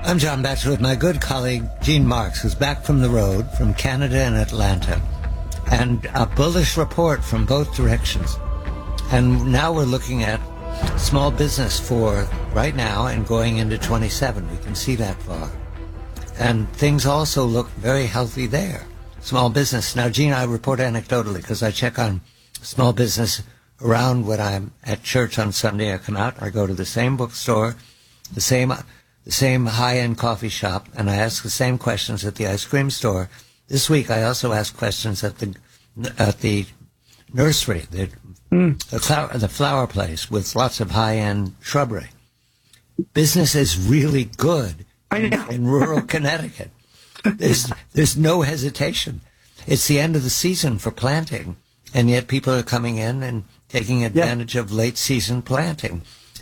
I'm John Batchelor with my good colleague Gene Marks, who's back from the road from Canada and Atlanta, and a bullish report from both directions. And now we're looking at small business for right now and going into 27. We can see that far. And things also look very healthy there. Small business. Now, Gene, I report anecdotally because I check on small business around when I'm at church on Sunday. I come out, I go to the same bookstore, the same high-end coffee shop, and I ask the same questions at the ice cream store. This week, I also asked questions at the nursery, the flower place with lots of high-end shrubbery. Business is really good in rural Connecticut. There's no hesitation. It's the end of the season for planting, and yet people are coming in and taking advantage of late-season planting.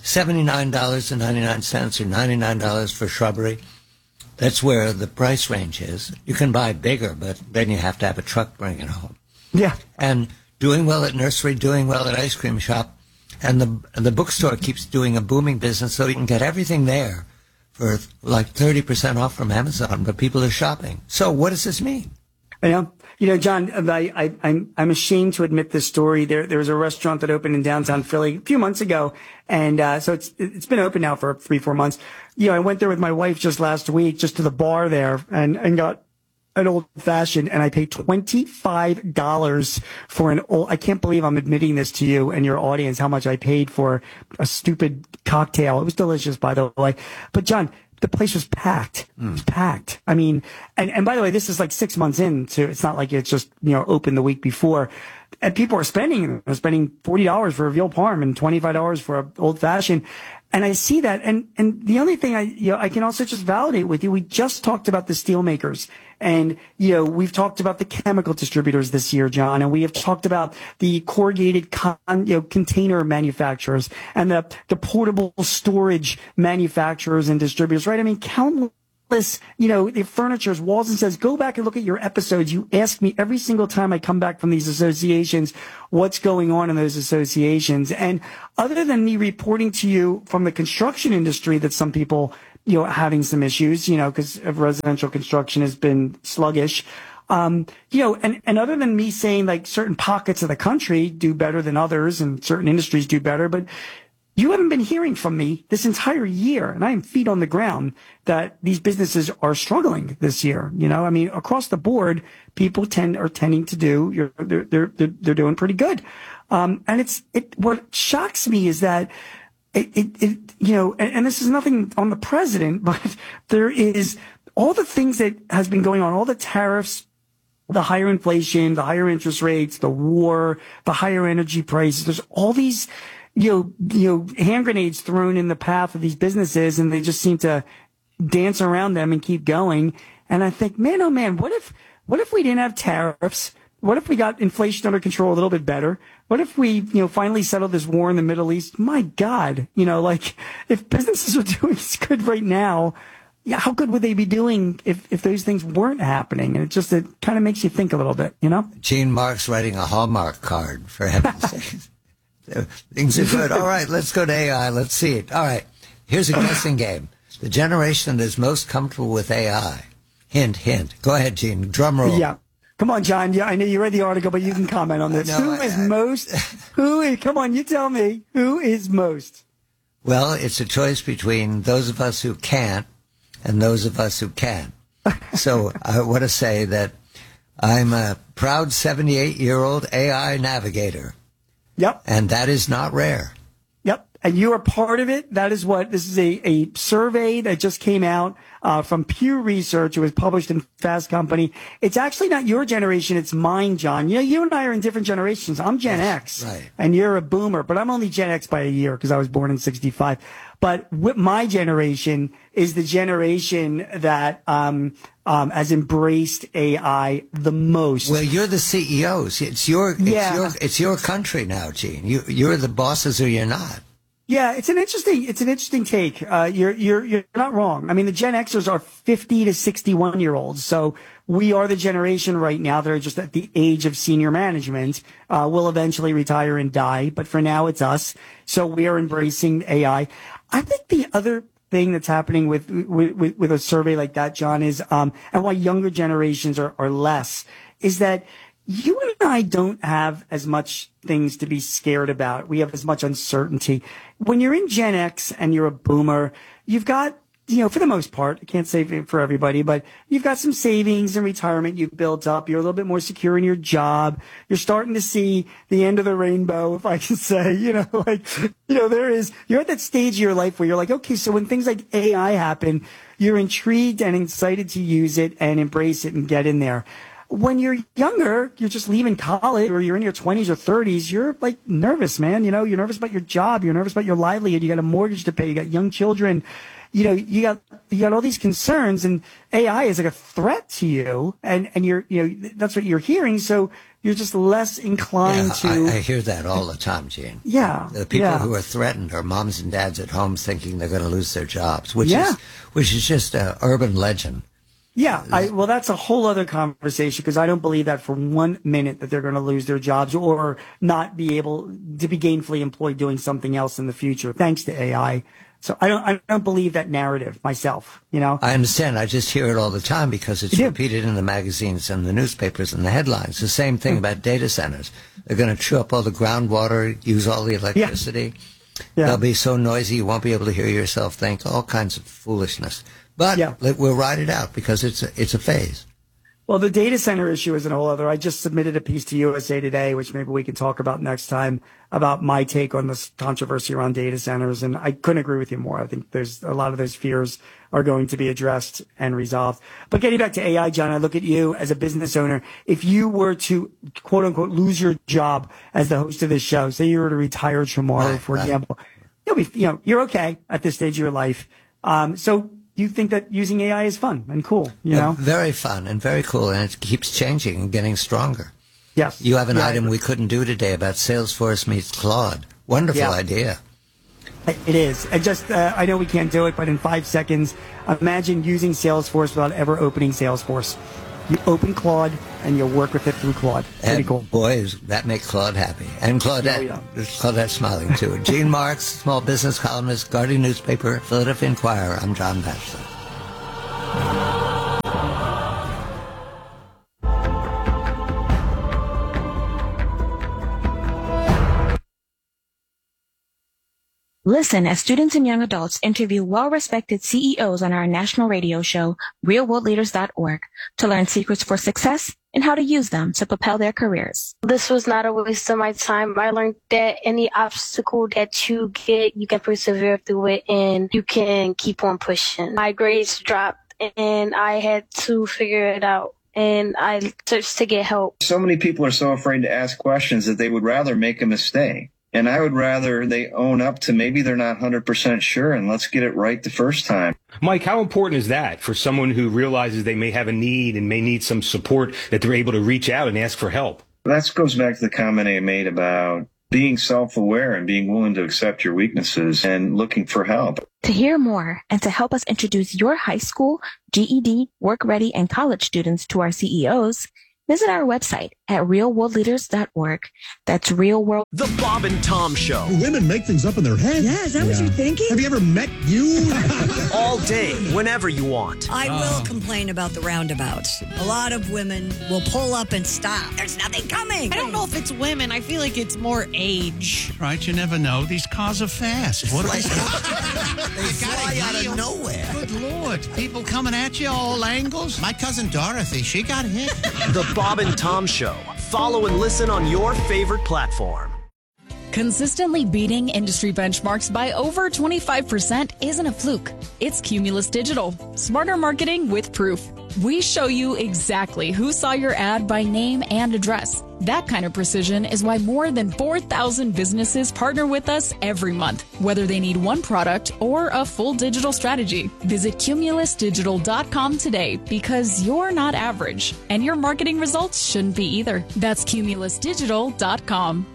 $79.99 or $99 for shrubbery. That's where the price range is. You can buy bigger, but then you have to have a truck bring it home. Yeah. And doing well at nursery, doing well at ice cream shop, and the bookstore keeps doing a booming business, so you can get everything there for like 30% off from Amazon, but people are shopping. So what does this mean? John, I'm ashamed to admit this story. There was a restaurant that opened in downtown Philly a few months ago, and so it's been open now for 3-4 months. I went there with my wife just last week, just to the bar there, and got an old fashioned, and I paid $25 for an old. I can't believe I'm admitting this to you and your audience, how much I paid for a stupid cocktail. It was delicious, by the way. But John, the place was packed. It was packed. I mean, and by the way, this is like 6 months in, so it's not like it's just, open the week before. And people are spending $40 for a veal parm and $25 for an old fashioned. And I see that. And the only thing I can also just validate with you, we just talked about the steel makers. And, we've talked about the chemical distributors this year, John, and we have talked about the corrugated container manufacturers and the portable storage manufacturers and distributors, right? I mean, countless, the furniture's Walls and says, go back and look at your episodes. You ask me every single time I come back from these associations, what's going on in those associations. And other than me reporting to you from the construction industry that some people, having some issues, because residential construction has been sluggish. And other than me saying like certain pockets of the country do better than others and certain industries do better, but you haven't been hearing from me this entire year, and I am feet on the ground that these businesses are struggling this year. I mean, across the board, people are tending to do, they're doing pretty good. And what shocks me is that and this is nothing on the president, but there is all the things that has been going on, all the tariffs, the higher inflation, the higher interest rates, the war, the higher energy prices. There's all these, hand grenades thrown in the path of these businesses, and they just seem to dance around them and keep going. And I think, man, oh man, what if we didn't have tariffs? What if we got inflation under control a little bit better? What if we, finally settled this war in the Middle East? My God, if businesses are doing as good right now, how good would they be doing if those things weren't happening? And it kind of makes you think a little bit, Gene Marks writing a Hallmark card, for heaven's sake. Things are good. All right, let's go to AI. Let's see it. All right, here's a guessing game. The generation that is most comfortable with AI. Hint, hint. Go ahead, Gene. Drum roll. Yeah. Come on, John. Yeah, I know you read the article, but you can comment on this. Come on, you tell me. Who is most? Well, it's a choice between those of us who can't and those of us who can. So I want to say that I'm a proud 78-year-old AI navigator. Yep. And that is not rare. Yep. And you are part of it. This is a survey that just came out from Pew Research. It was published in Fast Company. It's actually not your generation. It's mine, John. You and I are in different generations. I'm Gen X. Right. And you're a boomer, but I'm only Gen X by a year because I was born in 65. But my generation is the generation that has embraced AI the most. Well, you're the CEOs. It's your country now, Gene. You're the bosses or you're not. Yeah, it's an interesting take. You're not wrong. I mean, the Gen Xers are 50 to 61-year-olds. So we are the generation right now that are just at the age of senior management. We'll eventually retire and die, but for now it's us. So we are embracing AI. I think the thing that's happening with a survey like that, John, is, and why younger generations are less, is that you and I don't have as much things to be scared about. We have as much uncertainty. When you're in Gen X and you're a boomer, you've got, for the most part, I can't say for everybody, but you've got some savings and retirement you've built up. You're a little bit more secure in your job. You're starting to see the end of the rainbow, if I can say, you're at that stage of your life where you're like, okay, so when things like AI happen, you're intrigued and excited to use it and embrace it and get in there. When you're younger, you're just leaving college or you're in your 20s or 30s, you're like nervous, man. You're nervous about your job. You're nervous about your livelihood. You got a mortgage to pay. You got young children. You got all these concerns, and AI is like a threat to you, and you're, that's what you're hearing. So you're just less inclined to. I hear that all the time, Gene. Yeah. The people who are threatened are moms and dads at home thinking they're going to lose their jobs, which is just an urban legend. Yeah, well, that's a whole other conversation, because I don't believe that for 1 minute that they're going to lose their jobs or not be able to be gainfully employed doing something else in the future, thanks to AI. So I don't believe that narrative myself, I understand. I just hear it all the time because it's repeated in the magazines and the newspapers and the headlines. The same thing about data centers. They're going to chew up all the groundwater, use all the electricity. Yeah. They'll be so noisy you won't be able to hear yourself think, all kinds of foolishness. But we'll ride it out because it's a phase. Well, the data center issue is an whole other. I just submitted a piece to USA Today, which maybe we can talk about next time, about my take on this controversy around data centers. And I couldn't agree with you more. I think there's a lot of those fears are going to be addressed and resolved. But getting back to AI, John, I look at you as a business owner. If you were to, quote unquote, lose your job as the host of this show, say you were to retire tomorrow, for example, you'll be, you're okay at this stage of your life. So you think that using AI is fun and cool, Very fun and very cool, and it keeps changing and getting stronger. Yes. You have an item we couldn't do today about Salesforce meets Claude. Wonderful idea. It is. I know we can't do it, but in 5 seconds, imagine using Salesforce without ever opening Salesforce. You open Claude, and you'll work with it through Claude. Pretty cool. Boys, that makes Claude happy. And Claudette's smiling, too. Gene Marks, small business columnist, Guardian newspaper, Philadelphia Inquirer. I'm John Batchelor. Listen as students and young adults interview well-respected CEOs on our national radio show, realworldleaders.org, to learn secrets for success and how to use them to propel their careers. This was not a waste of my time. I learned that any obstacle that you get, you can persevere through it and you can keep on pushing. My grades dropped and I had to figure it out. And I searched to get help. So many people are so afraid to ask questions that they would rather make a mistake. And I would rather they own up to maybe they're not 100% sure, and let's get it right the first time. Mike, how important is that for someone who realizes they may have a need and may need some support, that they're able to reach out and ask for help? That goes back to the comment I made about being self-aware and being willing to accept your weaknesses and looking for help. To hear more and to help us introduce your high school, GED, work-ready, and college students to our CEOs, visit our website at realworldleaders.org. That's Real World. The Bob and Tom Show. Women make things up in their head. Yeah, is that what you're thinking? Have you ever met you? All day, whenever you want. I will complain about the roundabouts. A lot of women will pull up and stop. There's nothing coming. I don't know if it's women. I feel like it's more age. Right, you never know. These cars are fast. What they fly out of nowhere. Good Lord. People coming at you all angles. My cousin Dorothy, she got hit. The Bob and Tom Show. Follow and listen on your favorite platform. Consistently beating industry benchmarks by over 25% isn't a fluke. It's Cumulus Digital. Smarter marketing with proof. We show you exactly who saw your ad by name and address. That kind of precision is why more than 4,000 businesses partner with us every month, whether they need one product or a full digital strategy. Visit cumulusdigital.com today, because you're not average, and your marketing results shouldn't be either. That's cumulusdigital.com.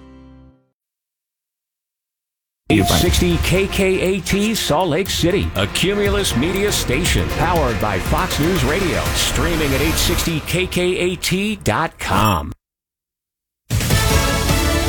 860 KKAT Salt Lake City, a Cumulus media station powered by Fox News Radio, streaming at 860KKAT.com.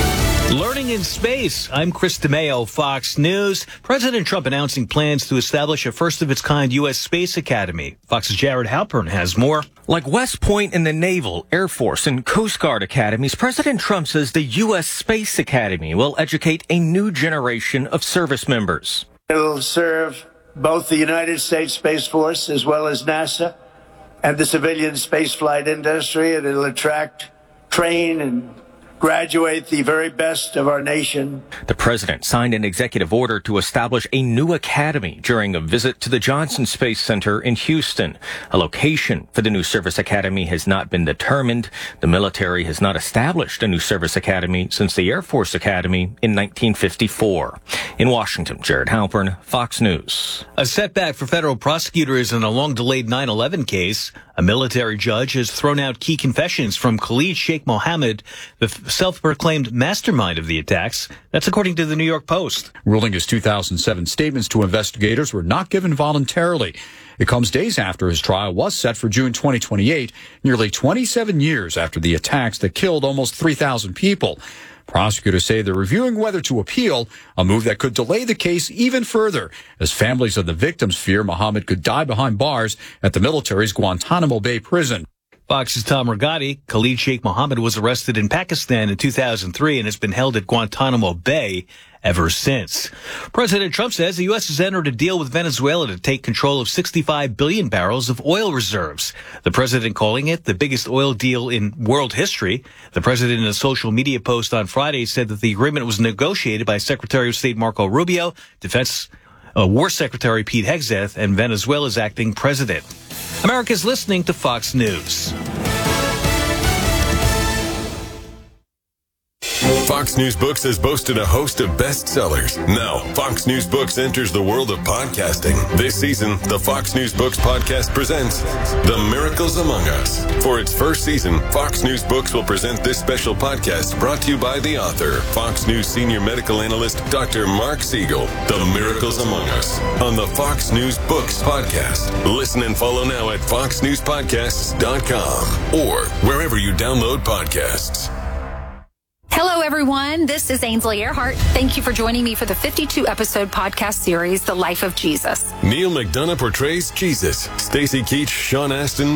Learning in space. I'm Chris DeMeo, Fox News. President Trump announcing plans to establish a first-of-its-kind U.S. Space Academy. Fox's Jared Halpern has more. Like West Point and the Naval, Air Force, and Coast Guard academies, President Trump says the U.S. Space Academy will educate a new generation of service members. It'll serve both the United States Space Force as well as NASA and the civilian spaceflight industry, and it'll attract, train, and graduate the very best of our nation. The president signed an executive order to establish a new academy during a visit to the Johnson Space Center in Houston. A location for the new service academy has not been determined. The military has not established a new service academy since the Air Force Academy in 1954. In Washington, Jared Halpern, Fox News. A setback for federal prosecutors in a long-delayed 9/11 case. A military judge has thrown out key confessions from Khalid Sheikh Mohammed, the self-proclaimed mastermind of the attacks. That's according to the New York Post. Ruling his 2007 statements to investigators were not given voluntarily. It comes days after his trial was set for June 2028, nearly 27 years after the attacks that killed almost 3,000 people. Prosecutors say they're reviewing whether to appeal, a move that could delay the case even further, as families of the victims fear Mohammed could die behind bars at the military's Guantanamo Bay prison. Fox's Tom Rigotti. Khalid Sheikh Mohammed was arrested in Pakistan in 2003 and has been held at Guantanamo Bay ever since. President Trump says the U.S. has entered a deal with Venezuela to take control of 65 billion barrels of oil reserves. The president calling it the biggest oil deal in world history. The president in a social media post on Friday said that the agreement was negotiated by Secretary of State Marco Rubio, Defense War Secretary Pete Hegseth, and Venezuela's acting president. America's listening to Fox News. Fox News Books has boasted a host of bestsellers. Now, Fox News Books enters the world of podcasting. This season, the Fox News Books podcast presents The Miracles Among Us. For its first season, Fox News Books will present this special podcast brought to you by the author, Fox News senior medical analyst, Dr. Mark Siegel. The Miracles Among Us on the Fox News Books podcast. Listen and follow now at foxnewspodcasts.com or wherever you download podcasts. Hello, everyone. This is Ainsley Earhart. Thank you for joining me for the 52-episode podcast series, The Life of Jesus. Neil McDonough portrays Jesus. Stacey Keach, Sean Astin,